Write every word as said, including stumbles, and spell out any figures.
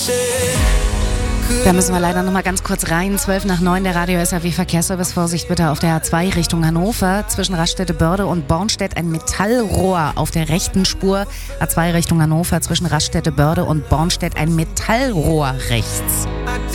Da müssen wir leider noch mal ganz kurz rein. zwölf nach neun, der Radio S R W Verkehrsservice. Vorsicht bitte auf der A zwei Richtung Hannover. Zwischen Raststätte-Börde und Bornstedt ein Metallrohr auf der rechten Spur. A zwei Richtung Hannover. Zwischen Raststätte-Börde und Bornstedt ein Metallrohr rechts.